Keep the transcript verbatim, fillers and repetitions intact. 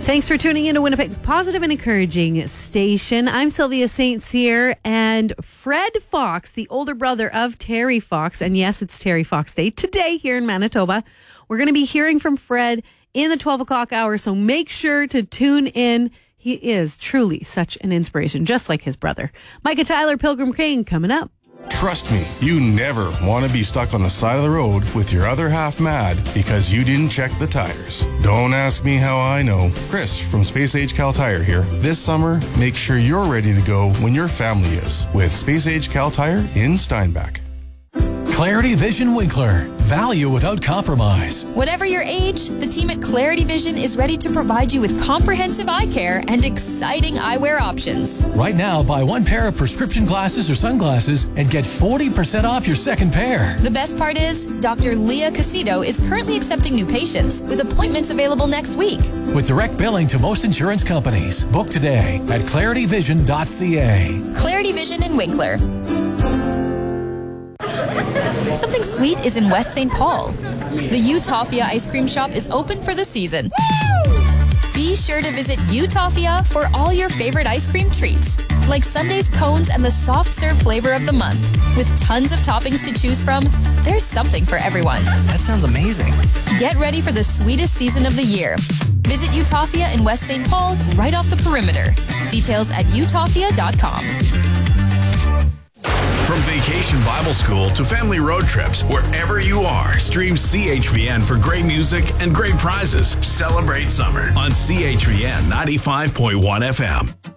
Thanks for tuning in to Winnipeg's positive and encouraging station. I'm Sylvia Saint Cyr, and Fred Fox, the older brother of Terry Fox, and yes, it's Terry Fox Day today here in Manitoba. We're going to be hearing from Fred in the twelve o'clock hour, so make sure to tune in. He is truly such an inspiration, just like his brother. Micah Tyler, Pilgrim Crane, coming up. Trust me, you never want to be stuck on the side of the road with your other half mad because you didn't check the tires. Don't ask me how I know. Chris from Space Age Cal Tire here. This summer, make sure you're ready to go when your family is with Space Age Cal Tire in Steinbach. Clarity Vision Winkler. Value without compromise. Whatever your age, the team at Clarity Vision is ready to provide you with comprehensive eye care and exciting eyewear options. Right now, buy one pair of prescription glasses or sunglasses and get forty percent off your second pair. The best part is, Doctor Leah Casito is currently accepting new patients with appointments available next week. With direct billing to most insurance companies. Book today at clarity vision dot c a. Clarity Vision in Winkler. Something sweet is in West Saint Paul. The Utopia ice cream shop is open for the season. Woo! Be sure to visit Utopia for all your favorite ice cream treats, like Sunday's cones and the soft serve flavor of the month. With tons of toppings to choose from, there's something for everyone. That sounds amazing. Get ready for the sweetest season of the year. Visit Utopia in West Saint Paul right off the perimeter. Details at utopia dot com. From Vacation Bible School to family road trips, wherever you are, stream C H V N for great music and great prizes. Celebrate summer on C H V N ninety-five point one F M.